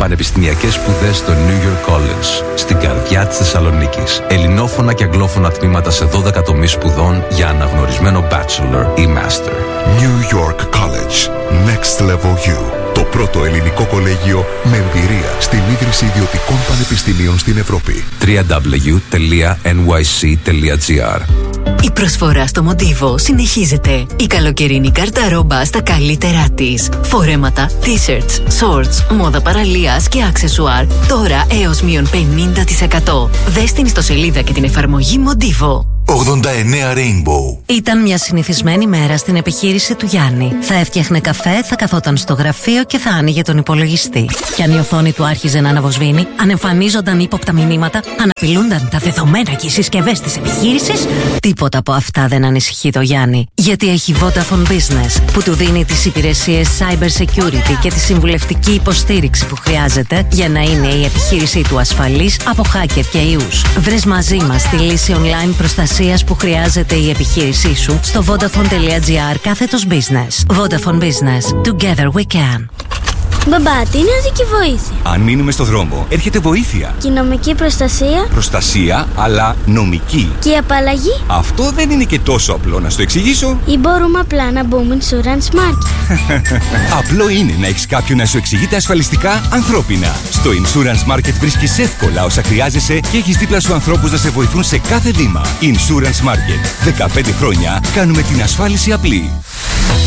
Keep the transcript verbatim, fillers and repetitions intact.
Πανεπιστημιακές σπουδές στο New York College, στην καρδιά της Θεσσαλονίκης. Ελληνόφωνα και αγγλόφωνα τμήματα σε δώδεκα τομείς σπουδών για αναγνωρισμένο bachelor ή master. New York College. Next Level You. Το πρώτο ελληνικό κολέγιο με εμπειρία στην ίδρυση ιδιωτικών πανεπιστημίων στην Ευρώπη. double-u double-u double-u τελεία εν γουάι σι τελεία τζι άρ. Η προσφορά στο Μοντίβο συνεχίζεται. Η καλοκαιρινή κάρτα ρόμπα στα καλύτερά της. Φορέματα, t-shirts, shorts, μόδα παραλίας και αξεσουάρ. Τώρα έως μείον πενήντα τοις εκατό. Δες την ιστοσελίδα και την εφαρμογή Μοντίβο. ογδόντα εννέα Rainbow. Ήταν μια συνηθισμένη μέρα στην επιχείρηση του Γιάννη. Θα έφτιαχνε καφέ, θα καθόταν στο γραφείο και θα άνοιγε τον υπολογιστή. Κι αν η οθόνη του άρχιζε να αναβοσβήνει, αν εμφανίζονταν ύποπτα μηνύματα, αν απειλούνταν τα δεδομένα και οι συσκευές της επιχείρησης, τίποτα από αυτά δεν ανησυχεί το Γιάννη. Γιατί έχει Vodafone Business, που του δίνει τις υπηρεσίες cyber security και τη συμβουλευτική υποστήριξη που χρειάζεται για να είναι η επιχείρησή του ασφαλής από hacker και ιούς. Βρες μαζί μας τη λύση online προστασία που χρειάζεται η επιχείρησή σου στο vodafone.gr κάθετος business. Vodafone Business. Together we can. Μπαμπά, τι είναι δική βοήθεια? Αν μείνουμε στο δρόμο, έρχεται βοήθεια. Και η νομική προστασία? Προστασία, αλλά νομική. Και η απαλλαγή? Αυτό δεν είναι και τόσο απλό, να στο εξηγήσω. Ή μπορούμε απλά να μπούμε Insurance Market? Απλό είναι να έχεις κάποιον να σου εξηγεί τα ασφαλιστικά ανθρώπινα. Στο Insurance Market βρίσκεις εύκολα όσα χρειάζεσαι και έχεις δίπλα σου ανθρώπους να σε βοηθούν σε κάθε βήμα. Insurance Market. δεκαπέντε χρόνια κάνουμε την ασφάλιση απλή.